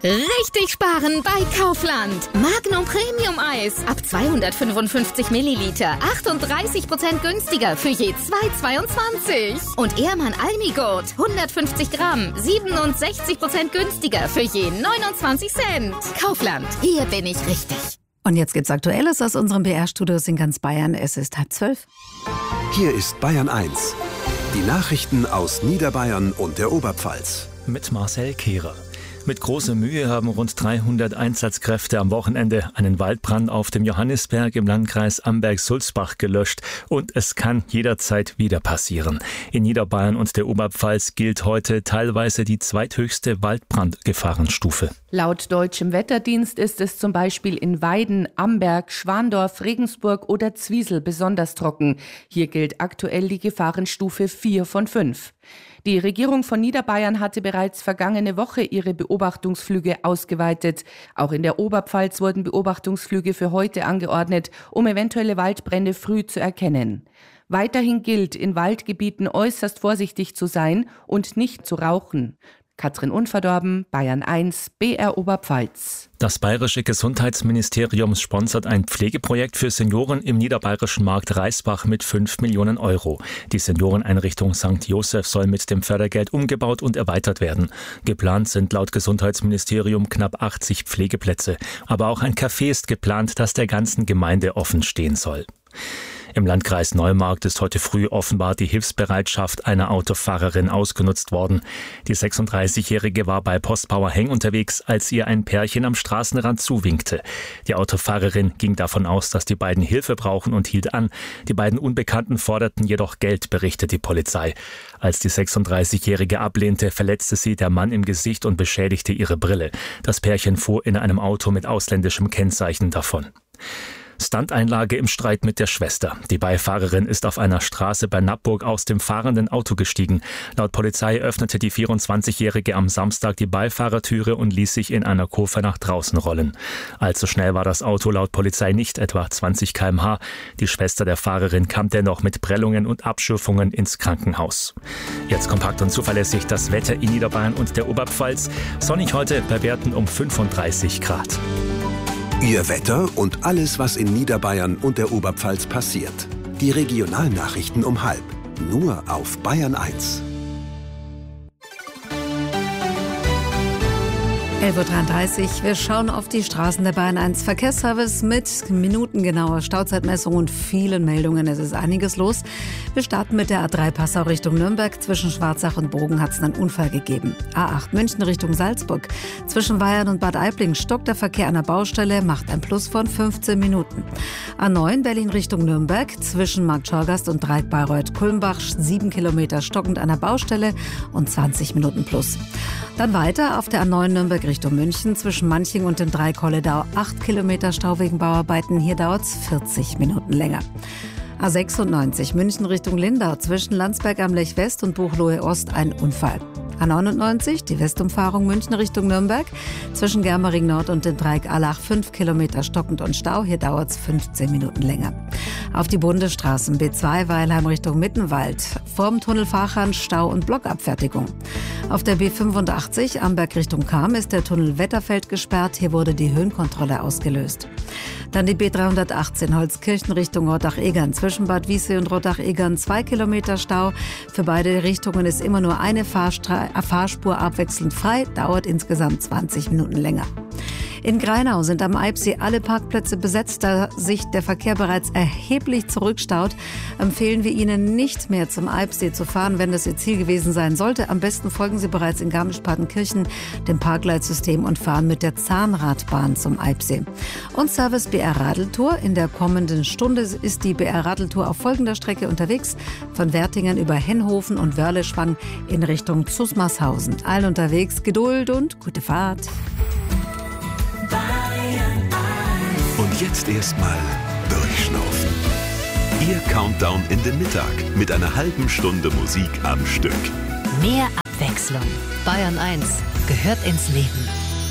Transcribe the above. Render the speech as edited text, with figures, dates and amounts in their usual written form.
Richtig sparen bei Kaufland. Magnum Premium Eis ab 255 Milliliter. 38% günstiger für je 2,22. Und Ehrmann Almigurt 150 Gramm. 67% günstiger für je 29 Cent. Kaufland, hier bin ich richtig. Und jetzt gibt's Aktuelles aus unserem BR-Studios in ganz Bayern. Es ist 11:30. Hier ist Bayern 1. Die Nachrichten aus Niederbayern und der Oberpfalz. Mit Marcel Kehrer. Mit großer Mühe haben rund 300 Einsatzkräfte am Wochenende einen Waldbrand auf dem Johannisberg im Landkreis Amberg-Sulzbach gelöscht. Und es kann jederzeit wieder passieren. In Niederbayern und der Oberpfalz gilt heute teilweise die zweithöchste Waldbrandgefahrenstufe. Laut Deutschem Wetterdienst ist es zum Beispiel in Weiden, Amberg, Schwandorf, Regensburg oder Zwiesel besonders trocken. Hier gilt aktuell die Gefahrenstufe 4 von 5. Die Regierung von Niederbayern hatte bereits vergangene Woche ihre Beobachtungsflüge ausgeweitet. Auch in der Oberpfalz wurden Beobachtungsflüge für heute angeordnet, um eventuelle Waldbrände früh zu erkennen. Weiterhin gilt, in Waldgebieten äußerst vorsichtig zu sein und nicht zu rauchen. Katrin Unverdorben, Bayern 1, BR Oberpfalz. Das Bayerische Gesundheitsministerium sponsert ein Pflegeprojekt für Senioren im niederbayerischen Markt Reisbach mit 5 Millionen Euro. Die Senioreneinrichtung St. Joseph soll mit dem Fördergeld umgebaut und erweitert werden. Geplant sind laut Gesundheitsministerium knapp 80 Pflegeplätze. Aber auch ein Café ist geplant, das der ganzen Gemeinde offen stehen soll. Im Landkreis Neumarkt ist heute früh offenbar die Hilfsbereitschaft einer Autofahrerin ausgenutzt worden. Die 36-Jährige war bei Postbauer Heng unterwegs, als ihr ein Pärchen am Straßenrand zuwinkte. Die Autofahrerin ging davon aus, dass die beiden Hilfe brauchen und hielt an. Die beiden Unbekannten forderten jedoch Geld, berichtet die Polizei. Als die 36-Jährige ablehnte, verletzte sie der Mann im Gesicht und beschädigte ihre Brille. Das Pärchen fuhr in einem Auto mit ausländischem Kennzeichen davon. Stunteinlage im Streit mit der Schwester. Die Beifahrerin ist auf einer Straße bei Nappburg aus dem fahrenden Auto gestiegen. Laut Polizei öffnete die 24-Jährige am Samstag die Beifahrertüre und ließ sich in einer Kurve nach draußen rollen. Allzu schnell war das Auto laut Polizei nicht, etwa 20 km/h. Die Schwester der Fahrerin kam dennoch mit Prellungen und Abschürfungen ins Krankenhaus. Jetzt kompakt und zuverlässig das Wetter in Niederbayern und der Oberpfalz. Sonnig heute bei Werten um 35 Grad. Ihr Wetter und alles, was in Niederbayern und der Oberpfalz passiert. Die Regionalnachrichten um 12:30. Nur auf Bayern 1. 11:33 Uhr. Wir schauen auf die Straßen der Bayern 1 Verkehrsservice mit minutengenauer Stauzeitmessung und vielen Meldungen. Es ist einiges los. Wir starten mit der A3 Passau Richtung Nürnberg. Zwischen Schwarzach und Bogen hat es einen Unfall gegeben. A8 München Richtung Salzburg. Zwischen Weyern und Bad Aibling stockt der Verkehr an der Baustelle, macht ein Plus von 15 Minuten. A9 Berlin Richtung Nürnberg. Zwischen Marktschorgast und Dreieck-Bayreuth-Kulmbach 7 Kilometer stockend an der Baustelle und 20 Minuten plus. Dann weiter auf der A9 Nürnberg Richtung München. Zwischen Manching und dem Dreieck-Holledau 8 Kilometer Stau wegen Bauarbeiten. Hier dauert es 40 Minuten länger. A96 München Richtung Lindau. Zwischen Landsberg am Lech West und Buchloe Ost ein Unfall. A99 die Westumfahrung München Richtung Nürnberg. Zwischen Germering Nord und dem Dreieck Allach 5 Kilometer stockend und Stau. Hier dauert es 15 Minuten länger. Auf die Bundesstraßen B2 Weilheim Richtung Mittenwald. Vorm Tunnel Fahrhahn Stau und Blockabfertigung. Auf der B85 Amberg Richtung Cham ist der Tunnel Wetterfeld gesperrt. Hier wurde die Höhenkontrolle ausgelöst. Dann die B318 Holzkirchen Richtung Rottach-Egern. Zwischen Bad Wiessee und Rottach-Egern 2 Kilometer Stau. Für beide Richtungen ist immer nur eine Fahrspur abwechselnd frei. Dauert insgesamt 20 Minuten länger. In Greinau sind am Eibsee alle Parkplätze besetzt. Da sich der Verkehr bereits erheblich zurückstaut, empfehlen wir Ihnen nicht mehr zum Eibsee zu fahren, wenn das Ihr Ziel gewesen sein sollte. Am besten folgen Sie bereits in Garmisch-Partenkirchen dem Parkleitsystem und fahren mit der Zahnradbahn zum Eibsee. Und Service BR Radeltour. In der kommenden Stunde ist die BR Radeltour auf folgender Strecke unterwegs. Von Wertingen über Henhofen und Wörleschwang in Richtung Zusmarshausen. Allen unterwegs Geduld und gute Fahrt. Und jetzt erstmal durchschnaufen. Ihr Countdown in den Mittag mit einer halben Stunde Musik am Stück. Mehr Abwechslung. Bayern 1 gehört ins Leben.